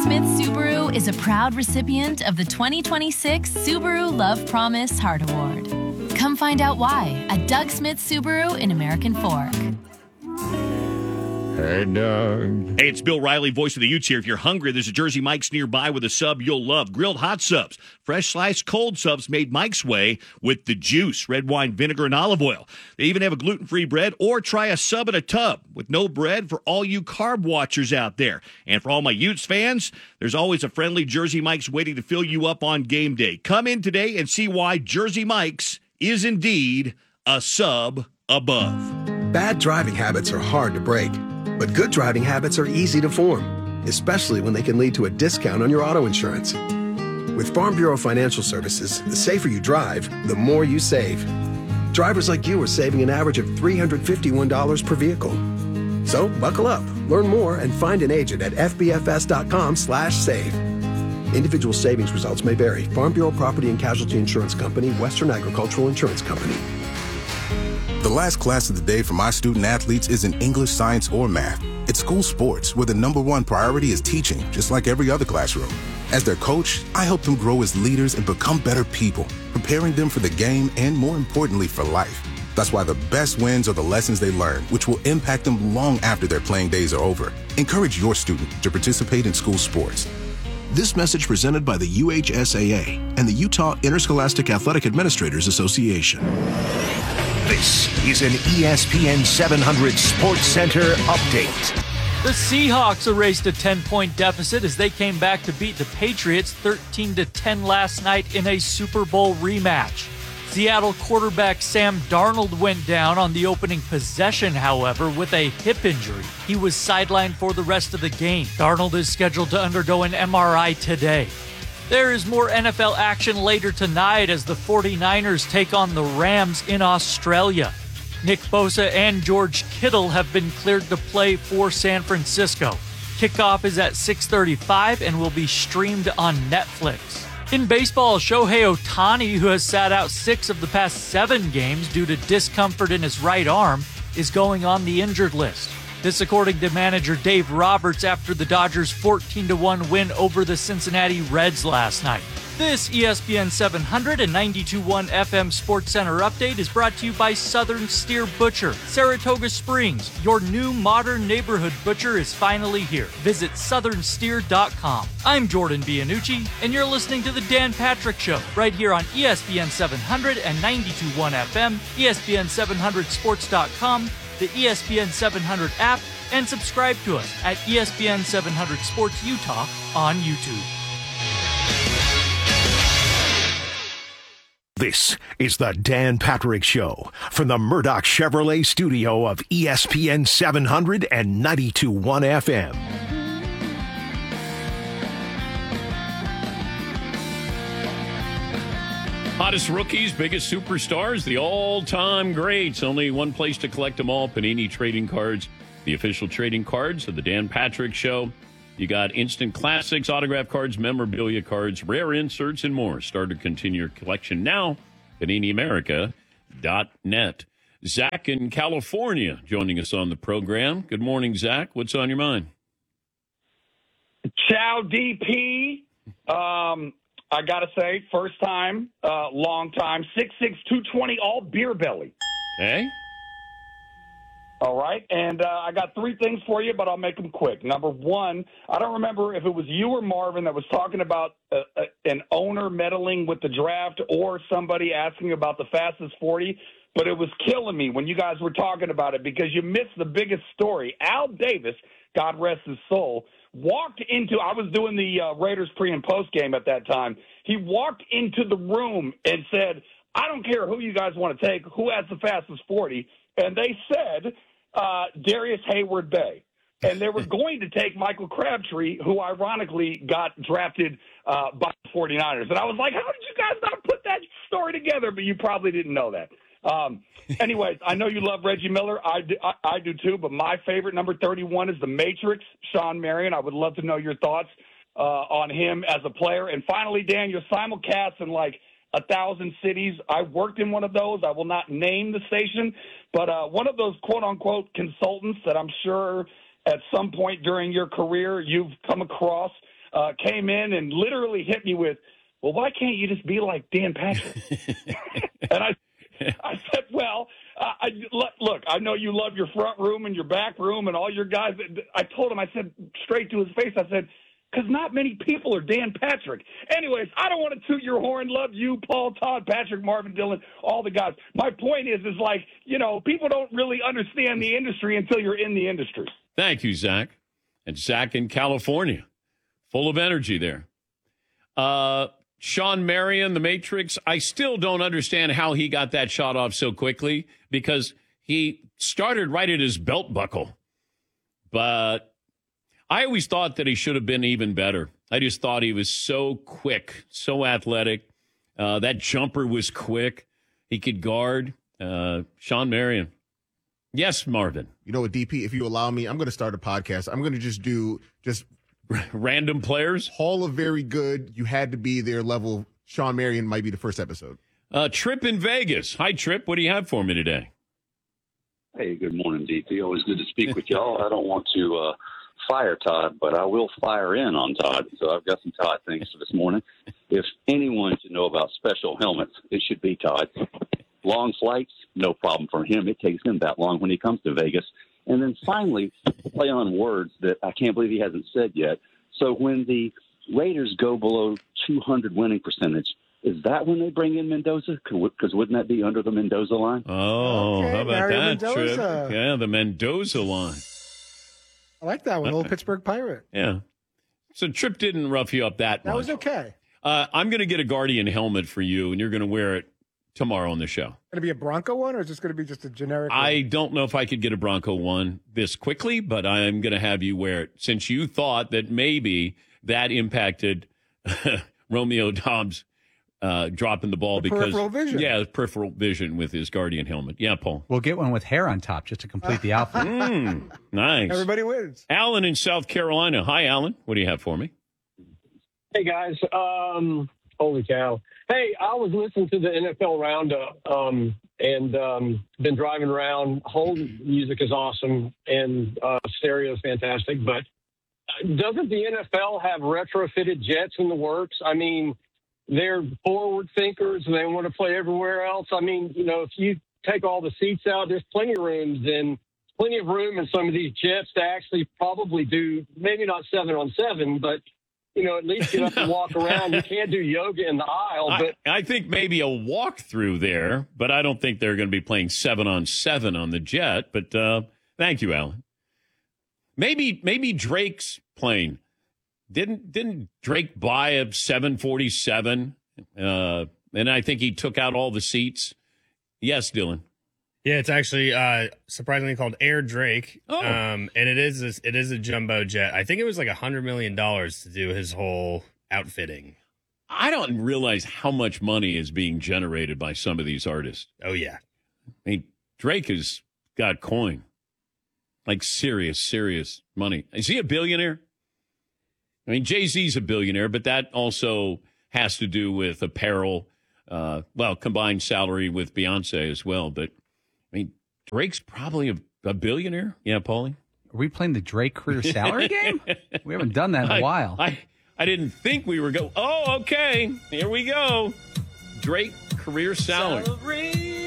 Smith Subaru is a proud recipient of the 2026 Subaru Love Promise Heart Award. Come find out why at Doug Smith Subaru in American Fork. Hey, Doug. Hey, it's Bill Riley, voice of the Utes here. If you're hungry, there's a Jersey Mike's nearby with a sub you'll love. Grilled hot subs, fresh sliced cold subs made Mike's way with the juice, red wine, vinegar, and olive oil. They even have a gluten-free bread, or try a sub in a tub with no bread for all you carb watchers out there. And for all my Utes fans, there's always a friendly Jersey Mike's waiting to fill you up on game day. Come in today and see why Jersey Mike's is indeed a sub above. Bad driving habits are hard to break. But good driving habits are easy to form, especially when they can lead to a discount on your auto insurance. With Farm Bureau Financial Services, the safer you drive, the more you save. Drivers like you are saving an average of $351 per vehicle. So buckle up, learn more, and find an agent at fbfs.com/save. Individual savings results may vary. Farm Bureau Property and Casualty Insurance Company, Western Agricultural Insurance Company. The last class of the day for my student athletes isn't English, science, or math. It's school sports, where the #1 priority is teaching, just like every other classroom. As their coach, I help them grow as leaders and become better people, preparing them for the game and, more importantly, for life. That's why the best wins are the lessons they learn, which will impact them long after their playing days are over. Encourage your student to participate in school sports. This message presented by the UHSAA and the Utah Interscholastic Athletic Administrators Association. This is an ESPN 700 Sports Center update. The Seahawks erased a 10-point deficit as they came back to beat the Patriots 13-10 last night in a Super Bowl rematch. Seattle quarterback Sam Darnold went down on the opening possession, however, with a hip injury. He was sidelined for the rest of the game. Darnold is scheduled to undergo an MRI today. There is more NFL action later tonight as the 49ers take on the Rams in Australia. Nick Bosa and George Kittle have been cleared to play for San Francisco. Kickoff is at 6:35 and will be streamed on Netflix. In baseball, Shohei Ohtani, who has sat out 6 of the past 7 games due to discomfort in his right arm, is going on the injured list. This according to manager Dave Roberts after the Dodgers' 14-1 win over the Cincinnati Reds last night. This ESPN 700 and 92.1 FM Sports Center update is brought to you by Southern Steer Butcher. Saratoga Springs, your new modern neighborhood butcher is finally here. Visit southernsteer.com. I'm Jordan Bianucci, and you're listening to The Dan Patrick Show right here on ESPN 700 and 92.1 FM, ESPN700sports.com, the ESPN 700 app, and subscribe to us at ESPN 700 Sports Utah on YouTube. This is the Dan Patrick Show from the Murdoch Chevrolet studio of ESPN 700 and 92.1 FM. Hottest rookies, biggest superstars, the all-time greats. Only one place to collect them all, Panini Trading Cards, the official trading cards of the Dan Patrick Show. You got instant classics, autograph cards, memorabilia cards, rare inserts, and more. Start to continue your collection now, PaniniAmerica.net. Zach in California joining us on the program. Good morning, Zach. What's on your mind? Ciao, DP. I got to say, first time, long time, 6'6", 220, all beer belly. Hey? All right, and I got 3 things for you, but I'll make them quick. Number one, I don't remember if it was you or Marvin that was talking about an owner meddling with the draft or somebody asking about the fastest 40, but it was killing me when you guys were talking about it because you missed the biggest story. Al Davis, God rest his soul, walked into – I was doing the Raiders pre- and post-game at that time. He walked into the room and said, I don't care who you guys want to take, who has the fastest 40, and they said Darius Hayward-Bay. And they were going to take Michael Crabtree, who ironically got drafted by the 49ers. And I was like, how did you guys not put that story together? But you probably didn't know that. Anyways, I know you love Reggie Miller. I do too, but my favorite, number 31, is The Matrix, Sean Marion. I would love to know your thoughts on him as a player. And finally, Dan, you're simulcast in like 1,000 cities. I worked in one of those. I will not name the station, but one of those quote-unquote consultants that I'm sure at some point during your career you've come across. came in and literally hit me with, well, why can't you just be like Dan Patrick? And I said, well, look, I know you love your front room and your back room and all your guys. I told him, I said straight to his face, I said, because not many people are Dan Patrick. Anyways, I don't want to toot your horn. Love you, Paul, Todd, Patrick, Marvin, Dylan, all the guys. My point is like, people don't really understand the industry until you're in the industry. Thank you, Zach. And Zach in California, full of energy there. Sean Marion, The Matrix, I still don't understand how he got that shot off so quickly because he started right at his belt buckle. But I always thought that he should have been even better. I just thought he was so quick, so athletic. That jumper was quick. He could guard. Sean Marion. Yes, Marvin. You know what, DP, if you allow me, I'm going to start a podcast. I'm going to just do random players. Hall of Very Good. You had to be there level. Sean Marion might be the first episode. Trip in Vegas. Hi, Trip. What do you have for me today? Hey, good morning, DP. Always good to speak with y'all. I don't want to fire Todd, but I will fire in on Todd. So I've got some Todd things for this morning. If anyone should know about special helmets, it should be Todd. Long flights, no problem for him. It takes him that long when he comes to Vegas. And then finally, play on words that I can't believe he hasn't said yet. So when the Raiders go below 200 winning percentage, is that when they bring in Mendoza? Because wouldn't that be under the Mendoza line? Oh, okay, how about Mario that, Mendoza. Trip? Yeah, the Mendoza line. I like that one, old Pittsburgh Pirate. Yeah. So Trip didn't rough you up that much. That was okay. I'm going to get a Guardian helmet for you, and you're going to wear it tomorrow on the show. Going to be a Bronco one, or is this going to be just a generic one? I don't know if I could get a Bronco one this quickly, but I'm going to have you wear it since you thought that maybe that impacted Romeo Dobbs dropping the ball because peripheral vision. Yeah, peripheral vision with his Guardian helmet. Yeah, Paul. We'll get one with hair on top just to complete the outfit. Nice. Everybody wins. Alan in South Carolina. Hi, Alan. What do you have for me? Hey, guys. Holy cow. Hey, I was listening to the NFL Roundup and been driving around. Whole music is awesome and stereo is fantastic. But doesn't the NFL have retrofitted jets in the works? I mean, they're forward thinkers and they want to play everywhere else. I mean, if you take all the seats out, there's plenty of rooms and plenty of room in some of these jets to actually probably do, maybe not 7-on-7, but at least get up and walk around. You can't do yoga in the aisle. But I think maybe a walkthrough there, but I don't think they're going to be playing 7-on-7 on the jet. But thank you, Alan. Maybe Drake's plane. Didn't Drake buy a 747? And I think he took out all the seats. Yes, Dylan. Yeah, it's actually surprisingly called Air Drake. Oh. And it is a jumbo jet. I think it was like $100 million to do his whole outfitting. I don't realize how much money is being generated by some of these artists. Oh, yeah. I mean, Drake has got coin. Like serious money. Is he a billionaire? I mean, Jay-Z's a billionaire, but that also has to do with apparel, combined salary with Beyonce as well. But, I mean, Drake's probably a billionaire. Yeah, Paulie? Are we playing the Drake career salary game? We haven't done that in a while. I didn't think we were going. Oh, okay. Here we go. Drake career salary.